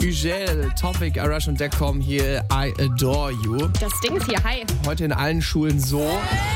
Ugel, Topic, Arash und Deckcom hier, I Adore You. Das Ding ist hier, hi. Heute in allen Schulen so.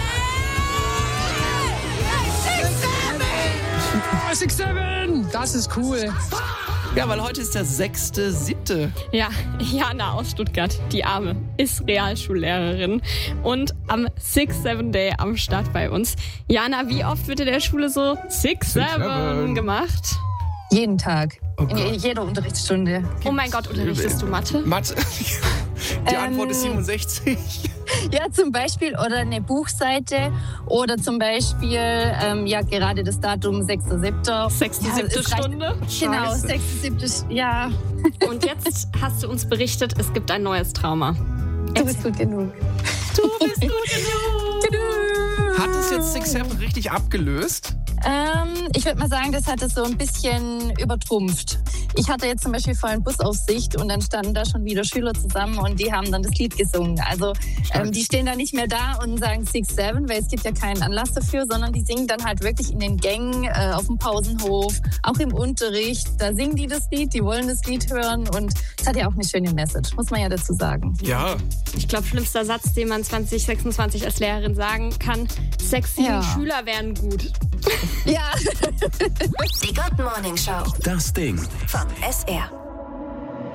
6-7, das ist cool. Ja, weil heute ist der 6.7. Ja, Jana aus Stuttgart, die Arme, ist Realschullehrerin und am 6-7 Day am Start bei uns. Jana, wie oft wird in der Schule so 6-7 gemacht? Jeden Tag. Oh In jeder Unterrichtsstunde. Oh mein Gott, unterrichtest du Mathe? Mathe. Die Antwort ist 67. Ja, zum Beispiel. Oder eine Buchseite. Oder zum Beispiel, gerade das Datum 6.7. 6.7. Stunde? Genau, 6.7. Ja. Und jetzt hast du uns berichtet, es gibt ein neues Trauma. Du bist gut genug. Du bist gut genug. Hat es jetzt 6-7 richtig abgelöst? Ich würde mal sagen, das hat es so ein bisschen übertrumpft. Ich hatte jetzt zum Beispiel vorhin Busaufsicht und dann standen da schon wieder Schüler zusammen und die haben dann das Lied gesungen. Also die stehen da nicht mehr da und sagen 6-7, weil es gibt ja keinen Anlass dafür, sondern die singen dann halt wirklich in den Gängen, auf dem Pausenhof, auch im Unterricht. Da singen die das Lied, die wollen das Lied hören und es hat ja auch eine schöne Message, muss man ja dazu sagen. Ja. Ich glaube, schlimmster Satz, den man 2026 als Lehrerin sagen kann, 6-7 Schüler wären gut. Ja. Die Good Morning Show. Das Ding. Von SR.